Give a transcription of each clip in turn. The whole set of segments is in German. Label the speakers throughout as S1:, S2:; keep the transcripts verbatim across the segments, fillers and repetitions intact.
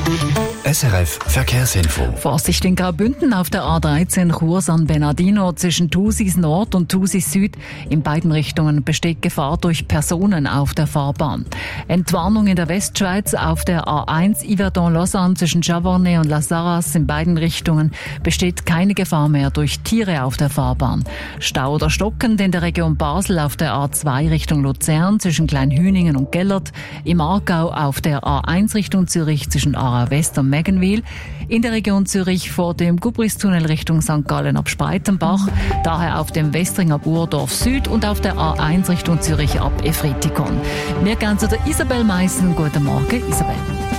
S1: S R F Verkehrsinfo.
S2: Vorsicht in Graubünden auf der A dreizehn Chur San Bernardino zwischen Thusis Nord und Thusis Süd. In beiden Richtungen besteht Gefahr durch Personen auf der Fahrbahn. Entwarnung in der Westschweiz auf der A eins Yverdon-Lausanne zwischen Chavornay und Las Arras. In beiden Richtungen besteht keine Gefahr mehr durch Tiere auf der Fahrbahn. Stau oder stockend in der Region Basel auf der A zwei Richtung Luzern zwischen Kleinhüningen und Gellert. Im Aargau auf der A eins Richtung Zürich zwischen Aarau West und Meggenwil, in der Region Zürich vor dem Gubristunnel Richtung Sankt Gallen ab Spreitenbach, daher auf dem Westring ab Urdorf Süd und auf der A eins Richtung Zürich ab Efritikon. Wir gehen zu der Isabel Meissen. Guten Morgen, Isabel.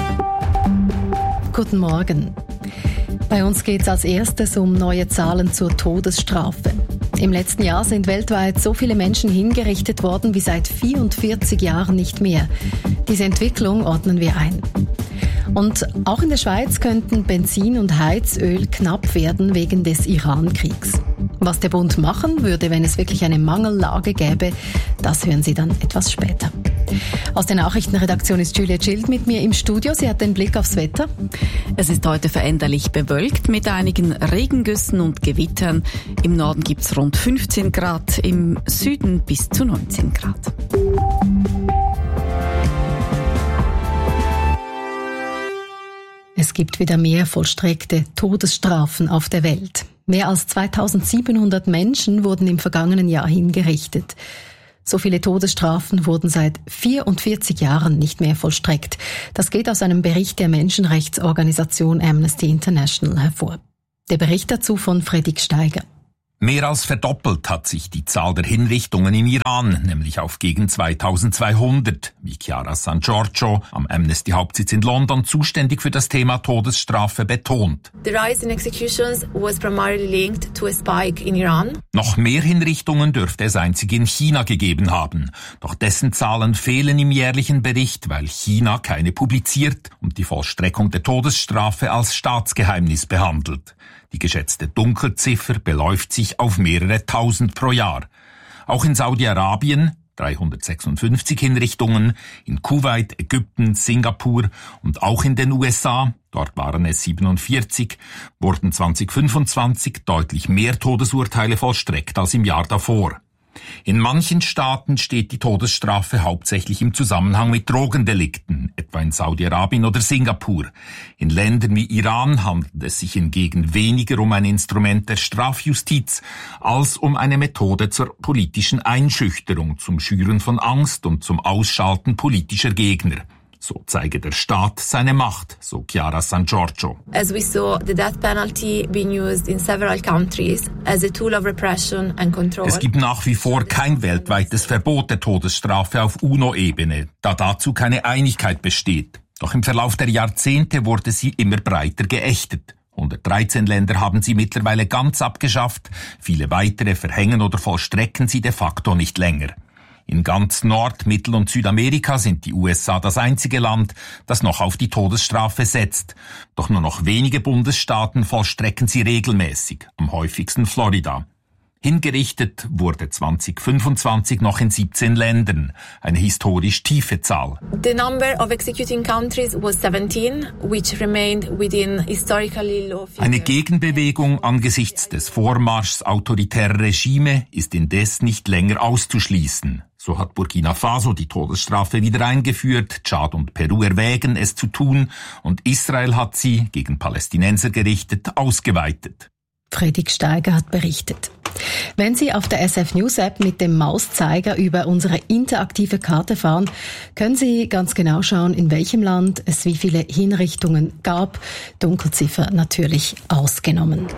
S3: Guten Morgen. Bei uns geht es als erstes um neue Zahlen zur Todesstrafe. Im letzten Jahr sind weltweit so viele Menschen hingerichtet worden wie seit vierundvierzig Jahren nicht mehr. Diese Entwicklung ordnen wir ein. Und auch in der Schweiz könnten Benzin und Heizöl knapp werden wegen des Iran-Kriegs. Was der Bund machen würde, wenn es wirklich eine Mangellage gäbe, das hören Sie dann etwas später. Aus der Nachrichtenredaktion ist Julia Schild mit mir im Studio. Sie hat den Blick aufs Wetter.
S4: Es ist heute veränderlich bewölkt mit einigen Regengüssen und Gewittern. Im Norden gibt es rund fünfzehn Grad, im Süden bis zu neunzehn Grad.
S3: Es gibt wieder mehr vollstreckte Todesstrafen auf der Welt. Mehr als zweitausendsiebenhundert Menschen wurden im vergangenen Jahr hingerichtet. So viele Todesstrafen wurden seit vierundvierzig Jahren nicht mehr vollstreckt. Das geht aus einem Bericht der Menschenrechtsorganisation Amnesty International hervor. Der Bericht dazu von Fredrik Steiger.
S5: Mehr als verdoppelt hat sich die Zahl der Hinrichtungen im Iran, nämlich auf gegen zweitausendzweihundert, wie Chiara San Giorgio, am Amnesty-Hauptsitz in London, zuständig für das Thema Todesstrafe, betont.
S6: The rise in executions was primarily linked to a spike in Iran.
S5: Noch mehr Hinrichtungen dürfte es einzig in China gegeben haben. Doch dessen Zahlen fehlen im jährlichen Bericht, weil China keine publiziert und die Vollstreckung der Todesstrafe als Staatsgeheimnis behandelt. Die geschätzte Dunkelziffer beläuft sich auf mehrere Tausend pro Jahr. Auch in Saudi-Arabien dreihundertsechsundfünfzig Hinrichtungen, in Kuwait, Ägypten, Singapur und auch in den U S A, dort waren es siebenundvierzig, wurden zweitausendfünfundzwanzig deutlich mehr Todesurteile vollstreckt als im Jahr davor. In manchen Staaten steht die Todesstrafe hauptsächlich im Zusammenhang mit Drogendelikten, etwa in Saudi-Arabien oder Singapur. In Ländern wie Iran handelt es sich hingegen weniger um ein Instrument der Strafjustiz als um eine Methode zur politischen Einschüchterung, zum Schüren von Angst und zum Ausschalten politischer Gegner. So zeige der Staat seine Macht, so Chiara San Giorgio.
S6: As we saw the death penalty being used in several countries as a tool of repression and control.
S5: Es gibt nach wie vor kein weltweites Verbot der Todesstrafe auf UNO-Ebene, da dazu keine Einigkeit besteht. Doch im Verlauf der Jahrzehnte wurde sie immer breiter geächtet. hundertdreizehn Länder haben sie mittlerweile ganz abgeschafft, viele weitere verhängen oder vollstrecken sie de facto nicht länger. In ganz Nord-, Mittel- und Südamerika sind die U S A das einzige Land, das noch auf die Todesstrafe setzt. Doch nur noch wenige Bundesstaaten vollstrecken sie regelmäßig, am häufigsten Florida. Hingerichtet wurde zweitausendfünfundzwanzig noch in siebzehn Ländern, eine historisch tiefe Zahl.
S6: The number of executing countries was seventeen, which remained within historically low figures.
S5: Eine Gegenbewegung angesichts des Vormarschs autoritärer Regime ist indes nicht länger auszuschließen. So hat Burkina Faso die Todesstrafe wieder eingeführt, Tschad und Peru erwägen, es zu tun, und Israel hat sie, gegen Palästinenser gerichtet, ausgeweitet.
S3: Fredrik Steiger hat berichtet. Wenn Sie auf der S F News App mit dem Mauszeiger über unsere interaktive Karte fahren, können Sie ganz genau schauen, in welchem Land es wie viele Hinrichtungen gab. Dunkelziffer natürlich ausgenommen.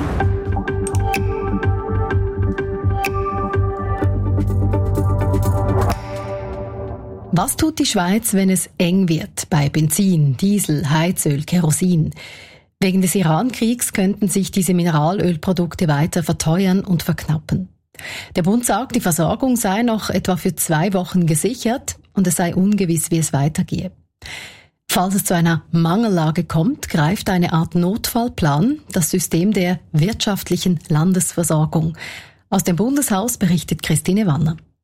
S3: Was tut die Schweiz, wenn es eng wird bei Benzin, Diesel, Heizöl, Kerosin? Wegen des Iran-Kriegs könnten sich diese Mineralölprodukte weiter verteuern und verknappen. Der Bund sagt, die Versorgung sei noch etwa für zwei Wochen gesichert und es sei ungewiss, wie es weitergehe. Falls es zu einer Mangellage kommt, greift eine Art Notfallplan, das System der wirtschaftlichen Landesversorgung. Aus dem Bundeshaus berichtet Christine Wanner.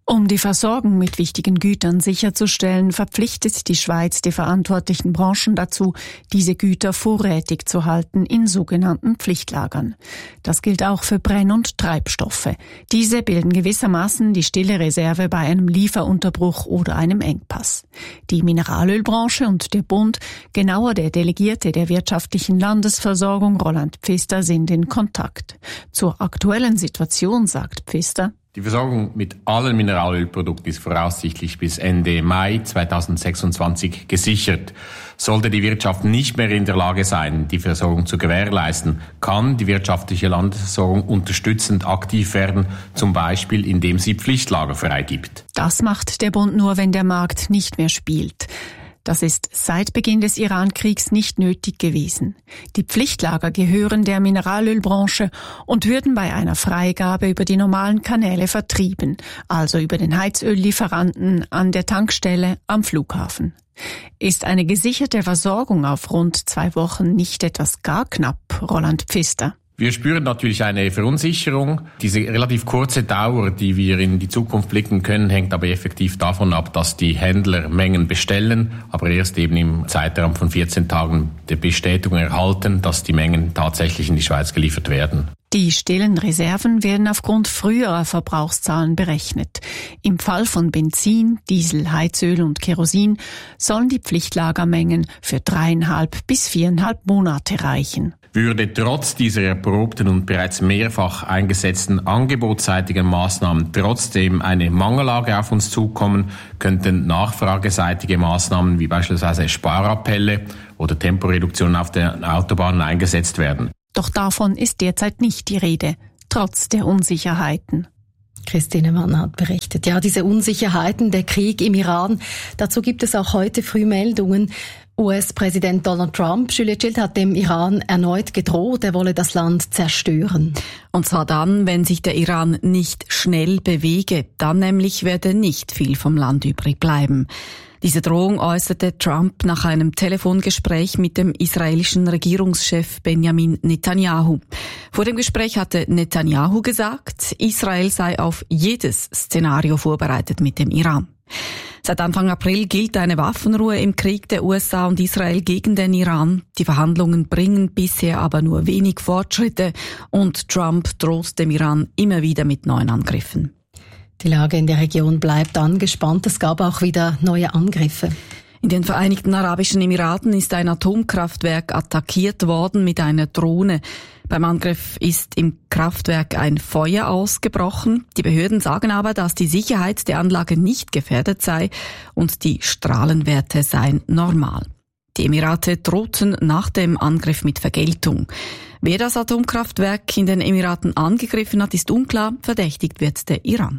S7: Um die Versorgung mit wichtigen Gütern sicherzustellen, verpflichtet die Schweiz die verantwortlichen Branchen dazu, diese Güter vorrätig zu halten in sogenannten Pflichtlagern. Das gilt auch für Brenn- und Treibstoffe. Diese bilden gewissermaßen die stille Reserve bei einem Lieferunterbruch oder einem Engpass. Die Mineralölbranche und der Bund, genauer der Delegierte der wirtschaftlichen Landesversorgung Roland Pfister, sind in Kontakt. Zur aktuellen Situation sagt Pfister:
S8: Die Versorgung mit allen Mineralölprodukten ist voraussichtlich bis Ende Mai zweitausendsechsundzwanzig gesichert. Sollte die Wirtschaft nicht mehr in der Lage sein, die Versorgung zu gewährleisten, kann die wirtschaftliche Landesversorgung unterstützend aktiv werden, zum Beispiel indem sie Pflichtlager freigibt.
S7: Das macht der Bund nur, wenn der Markt nicht mehr spielt. Das ist seit Beginn des Iran-Kriegs nicht nötig gewesen. Die Pflichtlager gehören der Mineralölbranche und würden bei einer Freigabe über die normalen Kanäle vertrieben, also über den Heizöllieferanten, an der Tankstelle, am Flughafen. Ist eine gesicherte Versorgung auf rund zwei Wochen nicht etwas gar knapp, Roland Pfister?
S8: Wir spüren natürlich eine Verunsicherung. Diese relativ kurze Dauer, die wir in die Zukunft blicken können, hängt aber effektiv davon ab, dass die Händler Mengen bestellen, aber erst eben im Zeitraum von vierzehn Tagen die Bestätigung erhalten, dass die Mengen tatsächlich in die Schweiz geliefert werden.
S7: Die stillen Reserven werden aufgrund früherer Verbrauchszahlen berechnet. Im Fall von Benzin, Diesel, Heizöl und Kerosin sollen die Pflichtlagermengen für dreieinhalb bis viereinhalb Monate reichen.
S8: Würde trotz dieser erprobten und bereits mehrfach eingesetzten angebotsseitigen Maßnahmen trotzdem eine Mangellage auf uns zukommen, könnten nachfrageseitige Maßnahmen wie beispielsweise Sparappelle oder Temporeduktionen auf den Autobahnen eingesetzt werden.
S7: Doch davon ist derzeit nicht die Rede, trotz der Unsicherheiten.
S3: Christine Mann hat berichtet. Ja, diese Unsicherheiten, der Krieg im Iran, dazu gibt es auch heute früh Meldungen. U S-Präsident Donald Trump, Julia Schild, hat dem Iran erneut gedroht, er wolle das Land zerstören.
S4: Und zwar dann, wenn sich der Iran nicht schnell bewege. Dann nämlich werde nicht viel vom Land übrig bleiben. Diese Drohung äußerte Trump nach einem Telefongespräch mit dem israelischen Regierungschef Benjamin Netanyahu. Vor dem Gespräch hatte Netanyahu gesagt, Israel sei auf jedes Szenario vorbereitet mit dem Iran. Seit Anfang April gilt eine Waffenruhe im Krieg der U S A und Israel gegen den Iran. Die Verhandlungen bringen bisher aber nur wenig Fortschritte und Trump droht dem Iran immer wieder mit neuen Angriffen.
S3: Die Lage in der Region bleibt angespannt. Es gab auch wieder neue Angriffe.
S4: In den Vereinigten Arabischen Emiraten ist ein Atomkraftwerk attackiert worden mit einer Drohne. Beim Angriff ist im Kraftwerk ein Feuer ausgebrochen. Die Behörden sagen aber, dass die Sicherheit der Anlage nicht gefährdet sei und die Strahlenwerte seien normal. Die Emirate drohten nach dem Angriff mit Vergeltung. Wer das Atomkraftwerk in den Emiraten angegriffen hat, ist unklar. Verdächtigt wird der Iran.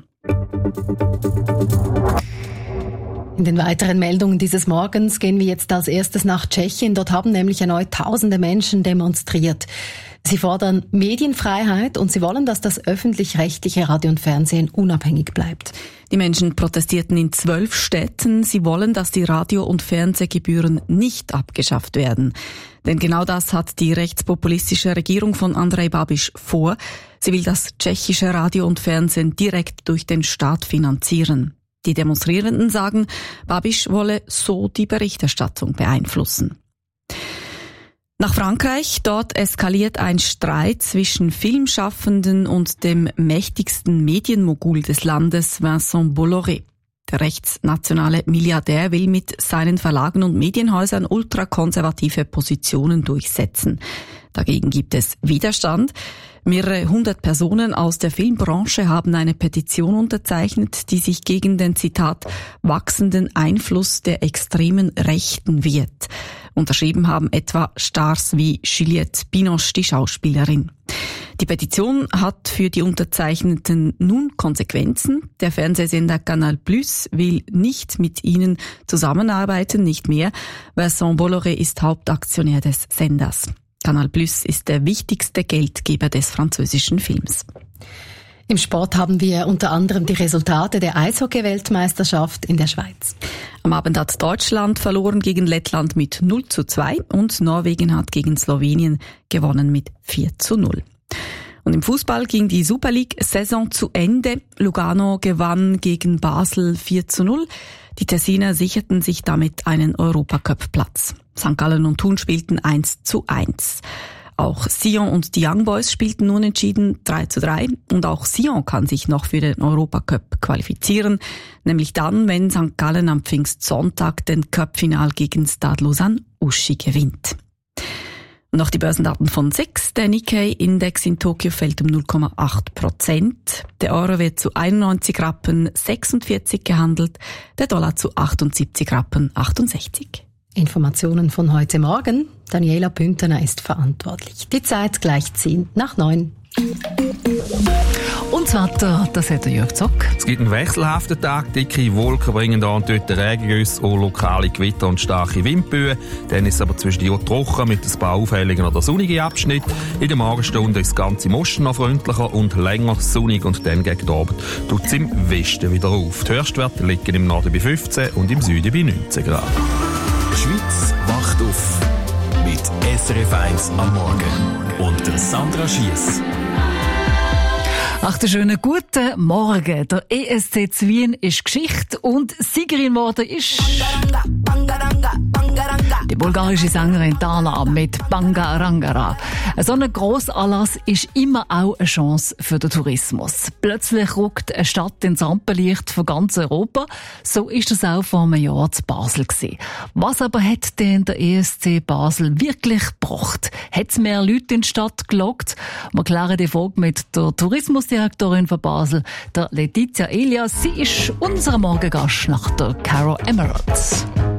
S3: In den weiteren Meldungen dieses Morgens gehen wir jetzt als erstes nach Tschechien. Dort haben nämlich erneut tausende Menschen demonstriert. Sie fordern Medienfreiheit und sie wollen, dass das öffentlich-rechtliche Radio und Fernsehen unabhängig bleibt.
S4: Die Menschen protestierten in zwölf Städten. Sie wollen, dass die Radio- und Fernsehgebühren nicht abgeschafft werden. Denn genau das hat die rechtspopulistische Regierung von Andrej Babiš vor. Sie will das tschechische Radio und Fernsehen direkt durch den Staat finanzieren. Die Demonstrierenden sagen, Babiš wolle so die Berichterstattung beeinflussen. Nach Frankreich, dort eskaliert ein Streit zwischen Filmschaffenden und dem mächtigsten Medienmogul des Landes, Vincent Bolloré. Der rechtsnationale Milliardär will mit seinen Verlagen und Medienhäusern ultrakonservative Positionen durchsetzen. Dagegen gibt es Widerstand. Mehrere hundert Personen aus der Filmbranche haben eine Petition unterzeichnet, die sich gegen den, Zitat, wachsenden Einfluss der extremen Rechten wehrt. Unterschrieben haben etwa Stars wie Juliette Binoche, die Schauspielerin. Die Petition hat für die Unterzeichneten nun Konsequenzen. Der Fernsehsender Canal Plus will nicht mit ihnen zusammenarbeiten, nicht mehr. Vincent Bolloré ist Hauptaktionär des Senders. Canal Plus ist der wichtigste Geldgeber des französischen Films.
S3: Im Sport haben wir unter anderem die Resultate der Eishockey-Weltmeisterschaft in der Schweiz.
S4: Am Abend hat Deutschland verloren gegen Lettland mit null zu zwei und Norwegen hat gegen Slowenien gewonnen mit vier zu null. Und im Fußball ging die Super League-Saison zu Ende. Lugano gewann gegen Basel vier zu null. Die Tessiner sicherten sich damit einen Europacup-Platz. Sankt Gallen und Thun spielten eins zu eins. Auch Sion und die Young Boys spielten unentschieden drei zu drei. Und auch Sion kann sich noch für den Europacup qualifizieren. Nämlich dann, wenn Sankt Gallen am Pfingstsonntag den Cup-Final gegen Stade Lausanne Uschi gewinnt. Noch die Börsendaten von S I X. Der Nikkei-Index in Tokio fällt um null Komma acht Prozent. Der Euro wird zu einundneunzig Rappen sechsundvierzig gehandelt, der Dollar zu achtundsiebzig Rappen achtundsechzig.
S3: Informationen von heute Morgen. Daniela Bündner ist verantwortlich. Die Zeit gleich zehn nach neun.
S2: Und das Wetter, das hat der Jörg Zock.
S9: Es gibt einen wechselhaften Tag. Dicke Wolken bringen da und dort Regengüsse und lokale Gewitter und starke Windböen. Dann ist es aber zwischendurch trocken mit ein paar auffälligen oder sonnigen Abschnitten. In der Morgenstunde ist das ganze im Osten noch freundlicher und länger sonnig und dann gegen Abend tut es im Westen wieder auf. Die Höchstwerte liegen im Norden bei fünfzehn und im Süden bei neunzehn Grad.
S1: Die Schweiz wacht auf mit S R F eins am Morgen und der Sandra Schiess.
S2: Ach, der schöne guten Morgen. Der E S C Zwien ist Geschichte und Siegerin geworden ist die bulgarische Sängerin Dana mit Banga Rangara. So ein Grossanlass ist immer auch eine Chance für den Tourismus. Plötzlich rückt eine Stadt ins Rampenlicht von ganz Europa. So ist es auch vor einem Jahr zu Basel gewesen. Was aber hat denn der E S C Basel wirklich gebracht? Hat es mehr Leute in die Stadt gelockt? Wir klären die Frage mit der Tourismusdirektorin von Basel, der Letizia Elias. Sie ist unser Morgengast nach der Caro Emeralds.